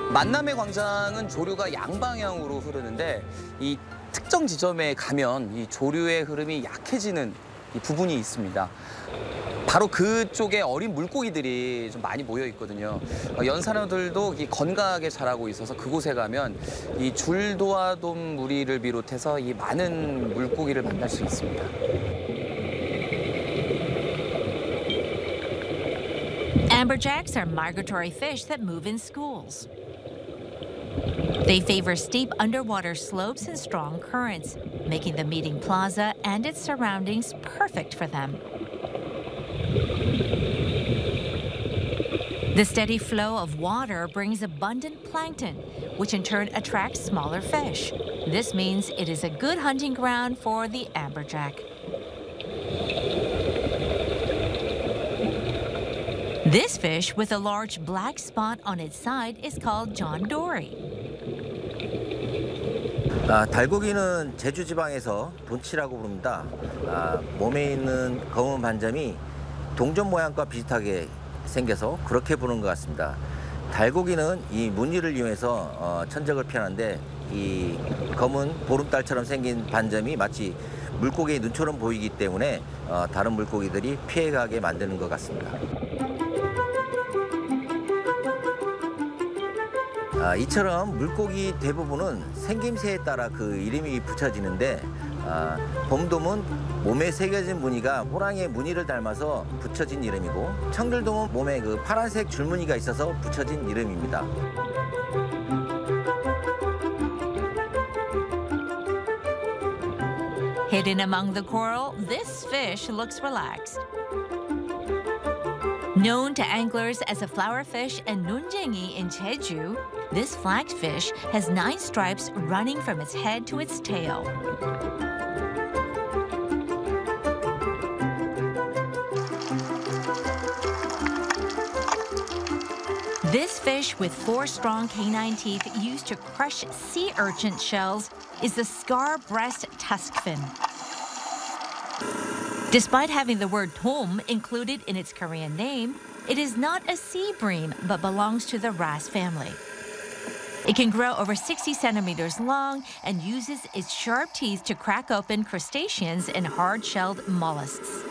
만남의 광장은 조류가 양방향으로 흐르는데 이 특정 지점에 가면 이 조류의 흐름이 약해지는 이 부분이 있습니다. 바로 그쪽에 어린 물고기들이 좀 많이 모여 있거든요. 연산어들도 건강하게 자라고 있어서 그곳에 가면 이 줄도화돔 무리를 비롯해서 이 많은 물고기를 만날 수 있습니다. Amberjacks are migratory fish that move in schools. They favor steep underwater slopes and strong currents, making the meeting plaza and its surroundings perfect for them. The steady flow of water brings abundant plankton, which in turn attracts smaller fish. This means it is a good hunting ground for the amberjack. This fish with a large black spot on its side is called John Dory. 달고기는 제주 지방에서 돈치라고 부릅니다. 몸에 있는 검은 반점이 동전 모양과 비슷하게 생겨서 그렇게 부르는 것 같습니다. 달고기는 이 무늬를 이용해서 천적을 피하는데 이 검은 보름달처럼 생긴 반점이 마치 물고기의 눈처럼 보이기 때문에 다른 물고기들이 피해가게 만드는 것 같습니다. 이처럼 물고기 대부분은 생김새에 따라 그 이름이 붙여지는데 봄돔은 몸에 새겨진 무늬가 호랑이의 무늬를 닮아서 붙여진 이름이고 청글돔은 몸에 그 파란색 줄무늬가 있어서 붙여진 이름입니다. Hidden among the coral, this fish looks relaxed. Known to anglers as a flowerfish and nunjengi in Jeju, this flagged fish has 9 stripes running from its head to its tail. This fish with 4 strong canine teeth used to crush sea urchin shells is the scar-breast tuskfin. Despite having the word tom included in its Korean name, it is not a sea bream but belongs to the wrasse family. It can grow over 60 centimeters long and uses its sharp teeth to crack open crustaceans and hard-shelled mollusks.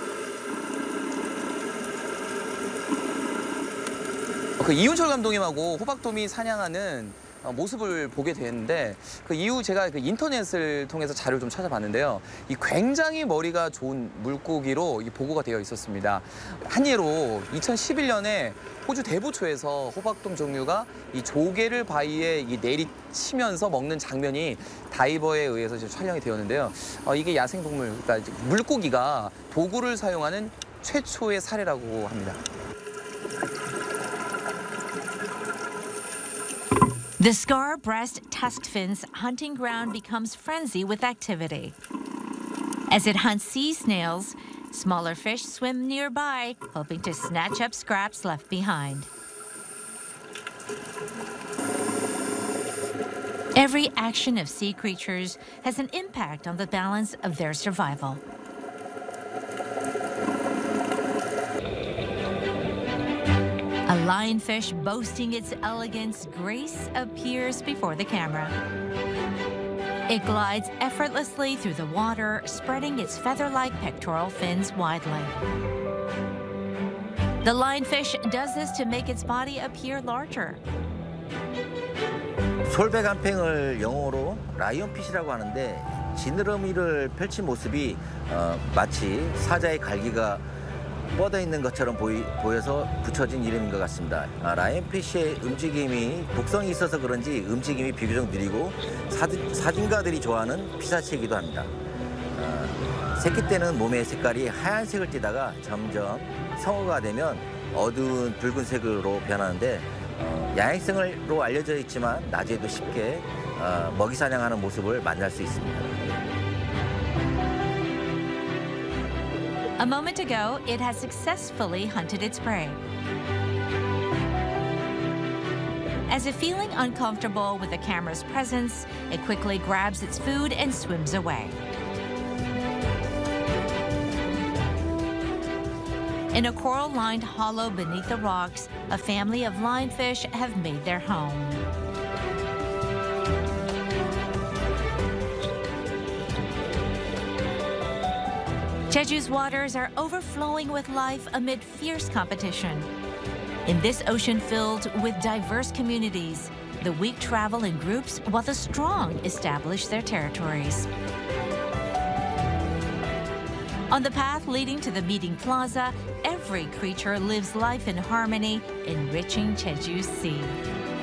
이훈철 감독님하고 호박돔이 사냥하는 모습을 보게 되는데 그 이후 제가 그 인터넷을 통해서 자료를 좀 찾아봤는데요. 이 굉장히 머리가 좋은 물고기로 보고가 되어 있었습니다. 한 예로 2011년에 호주 대부초에서 호박돔 종류가 이 조개를 바위에 내리치면서 먹는 장면이 다이버에 의해서 촬영이 되었는데요. 이게 야생동물, 그러니까 물고기가 도구를 사용하는 최초의 사례라고 합니다. The scar-breast tuskfin's hunting ground becomes frenzied with activity. As it hunts sea snails, smaller fish swim nearby, hoping to snatch up scraps left behind. Every action of sea creatures has an impact on the balance of their survival. A lionfish boasting its elegance, grace appears before the camera. It glides effortlessly through the water, spreading its feather-like pectoral fins widely. The lionfish does this to make its body appear larger. 솔배간팽을 영어로 라이언핏이라고 하는데 지느러미를 펼친 모습이 마치 사자의 갈기가 뻗어 있는 것처럼 보여서 붙여진 이름인 것 같습니다. 라이언피쉬의 움직임이 독성이 있어서 그런지 움직임이 비교적 느리고 사진가들이 좋아하는 피사체이기도 합니다. 새끼 때는 몸의 색깔이 하얀색을 띠다가 점점 성어가 되면 어두운 붉은색으로 변하는데 야행성으로 알려져 있지만 낮에도 쉽게 먹이 사냥하는 모습을 만날 수 있습니다. A moment ago, it has successfully hunted its prey. As if feeling uncomfortable with the camera's presence, it quickly grabs its food and swims away. In a coral-lined hollow beneath the rocks, a family of lionfish have made their home. Jeju's waters are overflowing with life amid fierce competition. In this ocean filled with diverse communities, the weak travel in groups while the strong establish their territories. On the path leading to the meeting plaza, every creature lives life in harmony, enriching Jeju's sea.